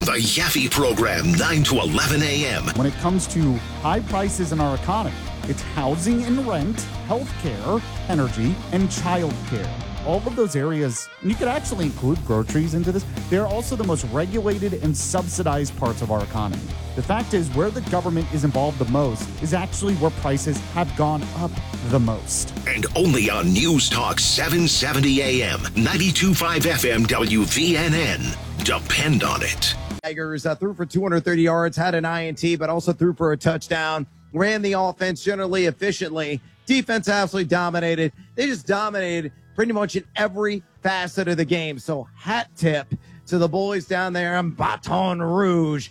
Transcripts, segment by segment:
The Yaffe Program, 9 to 11 a.m. When it comes to high prices in our economy, it's housing and rent, healthcare, energy, and childcare. All of those areas, and you could actually include groceries into this, they're also the most regulated and subsidized parts of our economy. The fact is, where the government is involved the most is actually where prices have gone up the most. And only on News Talk 770 AM, 92.5 FM WVNN. Depend on it. Tigers threw for 230 yards, had an INT, but also threw for a touchdown. Ran the offense generally efficiently. Defense absolutely dominated. They just dominated pretty much in every facet of the game. So hat tip to the boys down there in Baton Rouge.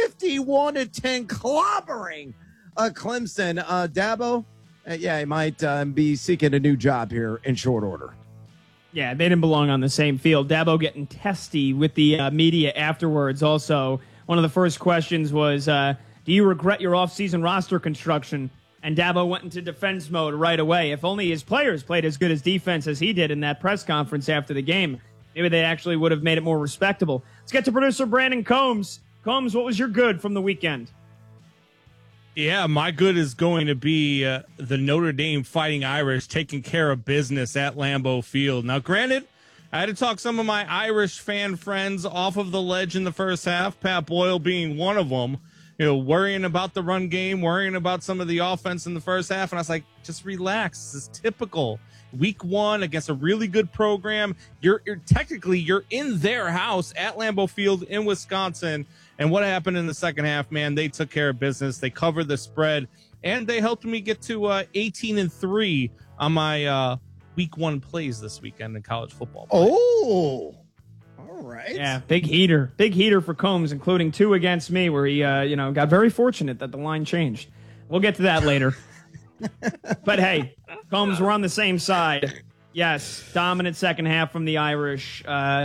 51-10 clobbering Clemson. Dabo, he might be seeking a new job here in short order. Yeah, they didn't belong on the same field. Dabo getting testy with the media afterwards. Also, one of the first questions was, do you regret your offseason roster construction? And Dabo went into defense mode right away. If only his players played as good as defense as he did in that press conference after the game, maybe they actually would have made it more respectable. Let's get to producer Brandon Combs. Combs, what was your good from the weekend? Yeah, my good is going to be the Notre Dame Fighting Irish taking care of business at Lambeau Field. Now, granted, I had to talk some of my Irish fan friends off of the ledge in the first half, Pat Boyle being one of them, worrying about the run game, worrying about some of the offense in the first half. And I was like, just relax. This is typical. Week one against a really good program. You're in their house at Lambeau Field in Wisconsin. And what happened in the second half, man, they took care of business. They covered the spread, and they helped me get to 18-3 on my week one plays this weekend in college football. Oh, all right. Yeah, big heater for Combs, including 2 against me, where he got very fortunate that the line changed. We'll get to that later. But hey, Combs, we're on the same side. Yes, dominant second half from the Irish.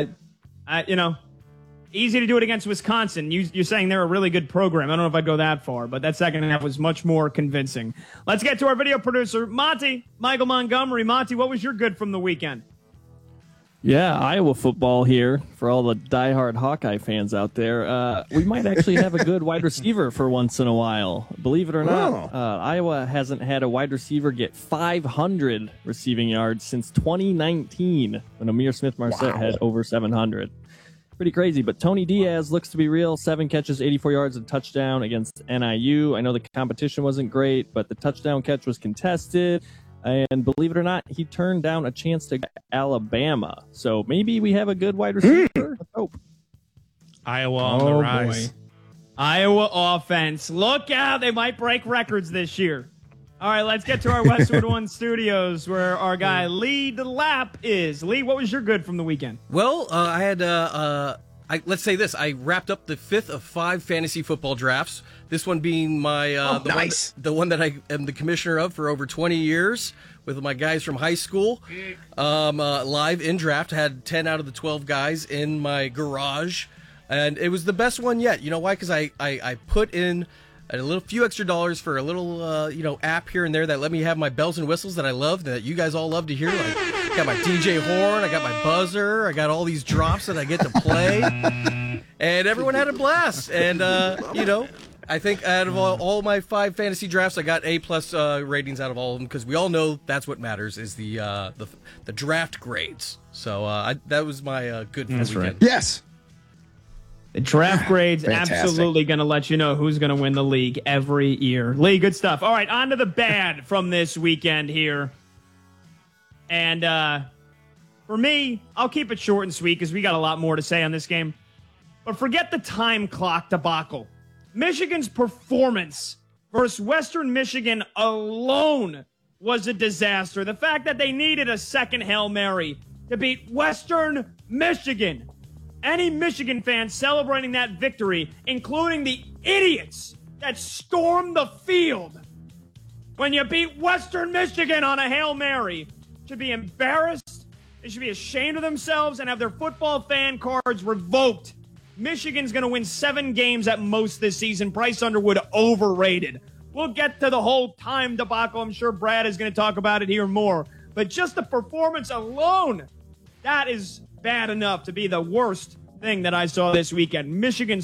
Easy to do it against Wisconsin. You're saying they're a really good program. I don't know if I'd go that far, but that second half was much more convincing. Let's get to our video producer, Monty, Michael Montgomery. Monty, what was your good from the weekend? Yeah, Iowa football here for all the diehard Hawkeye fans out there. We might actually have a good wide receiver for once in a while. Believe it or not, Iowa hasn't had a wide receiver get 500 receiving yards since 2019 when Amir Smith-Marset had over 700. Pretty crazy, but Tony Diaz looks to be real. 7 catches, 84 yards, and touchdown against NIU. I know the competition wasn't great, but the touchdown catch was contested. And believe it or not, he turned down a chance to get Alabama. So maybe we have a good wide receiver. Let's hope. Iowa on the rise. Boy. Iowa offense. Look out. They might break records this year. All right, let's get to our Westwood One studios where our guy Lee DeLapp is. Lee, what was your good from the weekend? Well, I had, let's say this. I wrapped up the 5th of 5 fantasy football drafts. This one being my the one that I am the commissioner of for over 20 years with my guys from high school. Live in draft, had 10 out of the 12 guys in my garage, and it was the best one yet. You know why? Because I put in a few extra dollars for a little app here and there that let me have my bells and whistles that I love, that you guys all love to hear. Like, I got my DJ horn, I got my buzzer, I got all these drops that I get to play, and everyone had a blast. And I think out of all my 5 fantasy drafts, I got A+ ratings out of all of them, because we all know that's what matters is the draft grades. So that was my good for the weekend. Right. Yes. The draft grades absolutely going to let you know who's going to win the league every year. Lee, good stuff. All right, on to the bad from this weekend here. And for me, I'll keep it short and sweet because we got a lot more to say on this game. But forget the time clock debacle. Michigan's performance versus Western Michigan alone was a disaster. The fact that they needed a second Hail Mary to beat Western Michigan. Any Michigan fan celebrating that victory, including the idiots that stormed the field when you beat Western Michigan on a Hail Mary, should be embarrassed. They should be ashamed of themselves and have their football fan cards revoked. Michigan's going to win 7 games at most this season. Bryce Underwood overrated. We'll get to the whole time debacle. I'm sure Brad is going to talk about it here more. But just the performance alone, that is bad enough to be the worst thing that I saw this weekend. Michigan